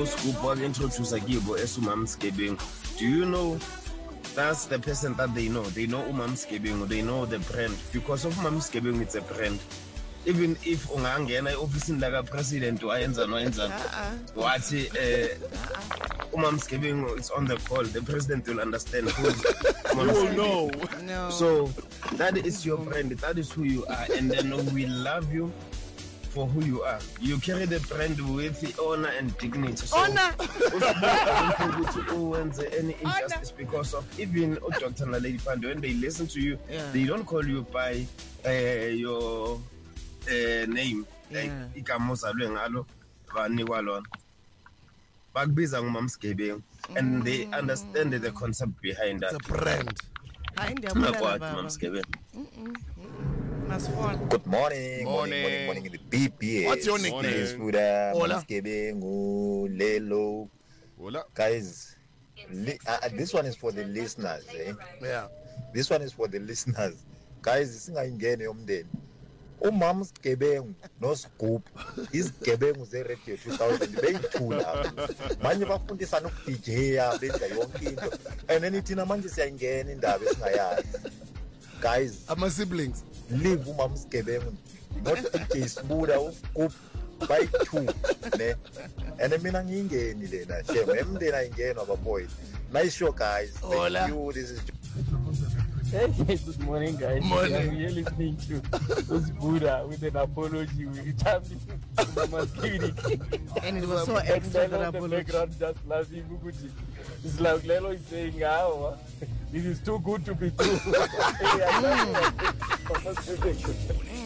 Scoop introduce Gibo as Umam Skebing. Do you know that's the person that they know? They know Umam Skebing, they know the brand. Because of Umam Skebing, it's a brand. Even if ungangena office like a president wayenza what Umam Skebing is on the call, the president will understand who's no. So that is your brand, that is who you are, and then we love you for who you are. You carry the brand with the honor and dignity. So Honor. Any injustice because of even Dr. Naledi Pandor, when they listen to you, they don't call you by your name. Like Ikamosa Lengalo, Vaniwalon. Bagbiza Umam Skebing, and they understand the concept behind that. It's a brand. Umam Skebing. Good morning. Morning in the BPA. What's your nickname? Ola. Lelo. Ola. Guys, this one is for the listeners. Yeah. This one is for the listeners. Guys, isingayingene yomndeni. Umam Skebeng no Scoop isigebengu ze-radio 2000 beyithula manje bafundisa nokudj benza yonke into and then thina manje siyayingena indaba esingayazi. Guys, Ama-siblings. Leave Umam Skebeng not DJ Sbuda uScoop by 2 ne and mina ngingeni lena shame emndeni ayingenwa baboy. Nice show guys. Thank you. This is Hey, good morning, guys. Morning. You're listening to Buddha with an apology. We tapped Mama Skiri. And it was so And extra Lelo that in the apology. background just laughing. Mukuchi. It's like Lelo is saying, this is too good to be true.